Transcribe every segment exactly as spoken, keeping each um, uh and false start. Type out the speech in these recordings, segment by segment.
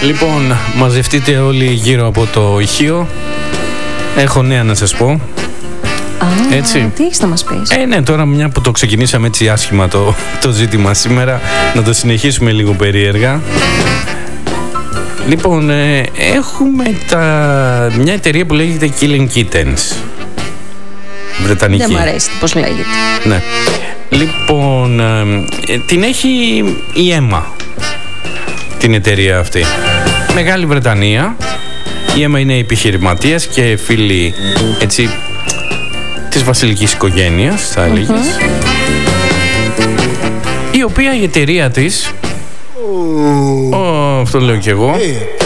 Λοιπόν, μαζευτείτε όλοι γύρω από το ηχείο. Έχω νέα να σας πω. Α, έτσι. Τι έχεις να μας πεις? Ε, ναι, τώρα μια που το ξεκινήσαμε έτσι άσχημα το, το ζήτημα σήμερα, να το συνεχίσουμε λίγο περίεργα. Λοιπόν, ε, έχουμε τα, μια εταιρεία που λέγεται Killing Kittens. Βρετανική. Δεν μου αρέσει πώς λέγεται. Ναι. Λοιπόν, ε, την έχει η Έμα, την εταιρεία αυτή. Μεγάλη Βρετανία. Η Έμα είναι επιχειρηματίας και φίλη, έτσι, της βασιλικής οικογένειας, θα έλεγες. Mm-hmm. Η οποία η εταιρεία της, oh. Oh, αυτό λέω κι εγώ,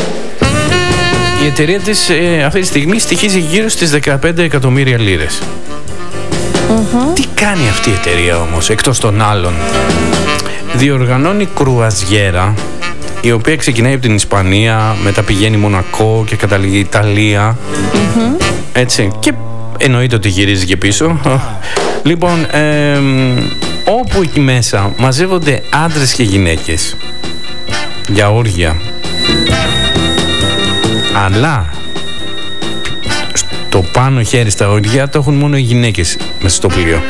η εταιρεία της ε, αυτή τη στιγμή στοιχίζει γύρω στις δεκαπέντε εκατομμύρια λίρες. Mm-hmm. Τι κάνει αυτή η εταιρεία όμως, εκτός των άλλων? Διοργανώνει κρουαζιέρα, η οποία ξεκινάει από την Ισπανία, μετά πηγαίνει Μονακό και καταλήγει Ιταλία. Mm-hmm. Έτσι. Και εννοείται ότι γυρίζει και πίσω. Λοιπόν, ε, όπου εκεί μέσα μαζεύονται άντρες και γυναίκες για όργια. Αλλά στο πάνω χέρι στα όργια το έχουν μόνο οι γυναίκες μέσα στο πλοίο.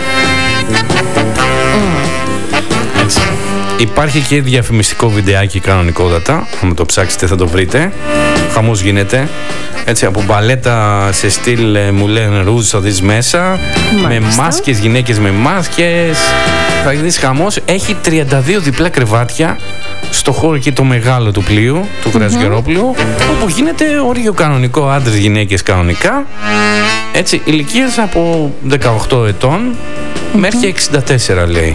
Έτσι. Υπάρχει και διαφημιστικό βιντεάκι κανονικότατα. Αν το ψάξετε θα το βρείτε. Χαμός γίνεται. Έτσι, από μπαλέτα σε στυλ Moulin Rouge θα δεις μέσα. Μάλιστα. Με μάσκες, γυναίκες με μάσκες. Θα δεις χαμός. Έχει τριάντα δύο διπλά κρεβάτια στο χώρο και το μεγάλο του πλοίου, του κρουαζιερόπλοιου, mm-hmm. όπου γίνεται όργιο κανονικό, άντρες, γυναίκες κανονικά. Έτσι, ηλικίες από δεκαοκτώ ετών mm-hmm. μέχρι εξήντα τέσσερα λέει.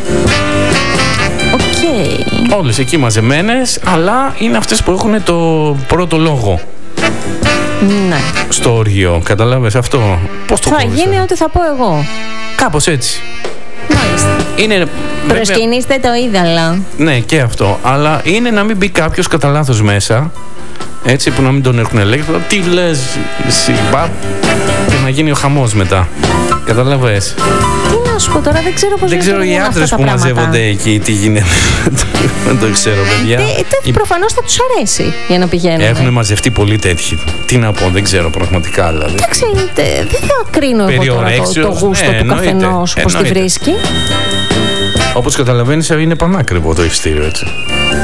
Okay. Όλες εκεί μαζεμένες, αλλά είναι αυτές που έχουν το πρώτο λόγο. Ναι. Στο όργιο, καταλάβες αυτό? Πώς το θα κόβεις, γίνει ε? Ό,τι θα πω εγώ. Κάπως έτσι. Μάλιστα. Είναι, προσκυνήστε το είδαλα. Ναι, και αυτό. Αλλά είναι να μην μπει κάποιος κατά λάθος μέσα, έτσι, που να μην τον έχουν ελέγχει. Τι λες, συμπαπ, και να γίνει ο χαμός μετά. Καταλάβες? Τι να σου πω τώρα, δεν ξέρω πώς. Δεν ξέρω οι άντρες που πράγματα. Μαζεύονται εκεί τι γίνεται. Δεν το ξέρω, παιδιά. Ε, προφανώς θα τους αρέσει για να πηγαίνουν. Έχουν μαζευτεί πολλοί τέτοιοι. Τι να πω, δεν ξέρω πραγματικά. Δηλαδή. Εντάξει, δεν θα κρίνω εγώ τώρα το, το γούστο ναι, του καθενός, πώς τη βρίσκει. Όπως καταλαβαίνεις, είναι πανάκριβο το ειστήριο, έτσι.